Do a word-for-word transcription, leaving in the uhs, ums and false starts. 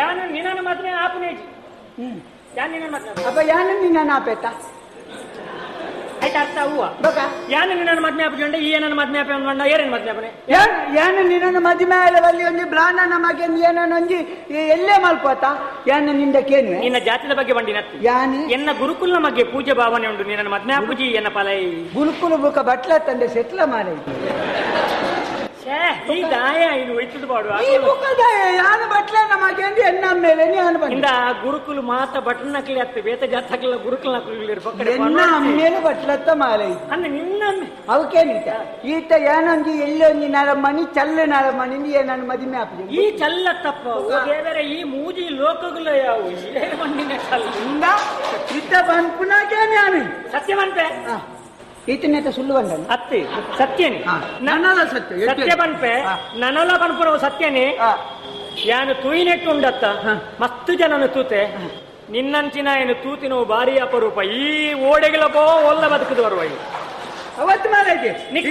ಯಾನು ನಿನ್ನ ಮಾತ್ರ ಆಪನೇಜ್ ಹ್ಮ್ ಯಾನ್ ನಿನ್ನ ಮಾತ್ರ ಅಪ್ಪ ಯಾನು ನಿನ್ನ ನಾಪೇತ ಆಯ್ತಾ ಅರ್ಥ ಹೂವ ಬಕ ಯಾನು ನಿನ್ನ ಮದ್ಮೆ ಆಪುಂಡೆ ಈ ನನ್ನ ಮದ್ಮೆ ಆಪ ಅಂದ ಏರೇನ್ ಮದ್ಮೆ ಆಪನೆ ಯಾನು ನಿನ್ನ ಮದುವೆ ಆಳವಲ್ಲಿ ಒಂದು ಬ್ರಾಹ್ಮಣ ನಮಗೆ ಏನೊಂಜಿ ಎಲ್ಲೇ ಮಲ್ಪೋತ ಯಾನು ನಿಂದಕ್ಕೇನು ನಿನ್ನ ಜಾತಿದ ಬಗ್ಗೆ ಬಂಡಿನ ಯಾನು ಎನ್ನ ಗುರುಕುಲ ಬಗ್ಗೆ ಪೂಜೆ ಭಾವನೆ ಉಂಟು ನಿನ್ನ ಮದ್ಮೆ ಆಪುಜಿ ಎನ್ನ ಫಲ ಗುರುಕುಲ ಬುಕ್ಕ ಬಟ್ಲ ತಂದೆ ಸೆಟ್ಲ ಮಾರ ಈ ದಾಯ ಇದು ಒಯ್ತುದು ಪಾಡು ಯಾನು ಬಟ್ಲ ನಮಗೆ ಎನ್ನ ಮೇಲೆ ನಾನು ಇಂದ ಗುರುಕುಲು ಮಾತ ಬಟನ್ ನಕಲಿ ಆಗ್ತದೆ ಬೇತ ಜಾತ ಹಾಕಲಿಲ್ಲ ಗುರುಕುಲ್ ನಕಲಿ ಎನ್ನ ಅಮ್ಮೇನು ಬಟ್ಲತ್ತ ಮಾಲೆ ಅಂದ್ರೆ ನಿನ್ನ ಅವಕ್ಕೇನಿಕ ಈತ ಏನೊಂದು ಎಲ್ಲೊಂದು ನಾಳ ಮಣಿ ಚಲ್ಲ ನಾಳ ಮಣಿ ನನ್ನ ಮದುವೆ ಹಾಕಿ ಈ ಚಲ್ಲ ತಪ್ಪ ಬೇರೆ ಈ ಮೂಜಿ ಲೋಕಗುಲ ಯಾವ ಮಣ್ಣಿನ ಚಲ್ಲ ಇತ್ತ ಬಂದ್ಪುನಾಕೇನು ಸತ್ಯವಂತೆ ಈತನೇತ ಸುಳ್ಳು ಬಂದ ಅತ್ತಿ ಸತ್ಯನಿ ನನ್ನಲ್ಲ ಸತ್ಯ ಸತ್ಯ ಬನ್ಪೆ ನನ್ನಲ್ಲ ಬನ್ಪುರ ಸತ್ಯನಿ ಯಾನು ತೂಯಿನೆಟ್ಟು ಉಂಡತ್ತ ಮಸ್ತು ಜನನು ತೂತೆ ನಿನ್ನಂಚಿನ ಏನು ತೂತಿನವು ಭಾರಿ ಅಪರೂಪ ಈ ಓಡೆಗಳ ಬೋ ಒಲ್ಲ ಬದುಕದು ಬರುವ ಅವತ್ತು ಮಾರೈತೆ